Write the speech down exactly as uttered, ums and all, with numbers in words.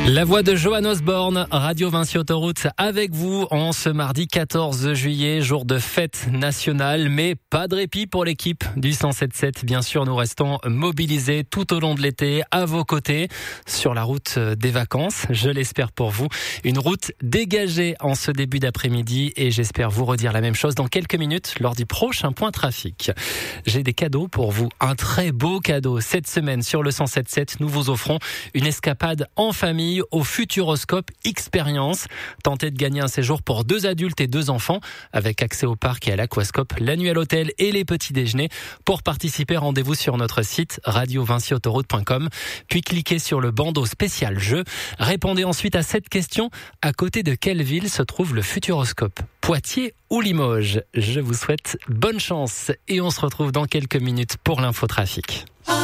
La voix de Johan Osborne, Radio Vinci Autoroute avec vous en ce mardi quatorze juillet, jour de fête nationale, mais pas de répit pour l'équipe du cent sept sept. Bien sûr, nous restons mobilisés tout au long de l'été, à vos côtés, sur la route des vacances, je l'espère pour vous. Une route dégagée en ce début d'après-midi et j'espère vous redire la même chose dans quelques minutes lors du prochain point trafic. J'ai des cadeaux pour vous, un très beau cadeau. Cette semaine sur le cent sept sept, nous vous offrons une escapade en famille au Futuroscope Expérience. Tentez de gagner un séjour pour deux adultes et deux enfants avec accès au parc et à l'aquascope, la nuit à l'hôtel et les petits déjeuners. Pour participer, rendez-vous sur notre site radio vinci autoroute point com, puis cliquez sur le bandeau spécial jeu. Répondez ensuite à cette question: à côté de quelle ville se trouve le Futuroscope? Poitiers ou Limoges? Je vous souhaite bonne chance et on se retrouve dans quelques minutes pour l'infotrafic.